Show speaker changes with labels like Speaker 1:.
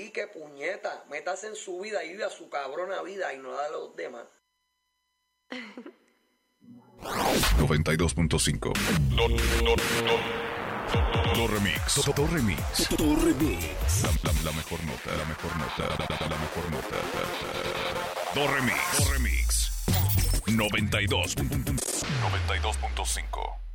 Speaker 1: Así que puñeta, métase en su vida y viva su cabrona vida y no la de los demás.
Speaker 2: 92.5 Do Remix. La mejor nota. La mejor nota. Do Remix. 92.5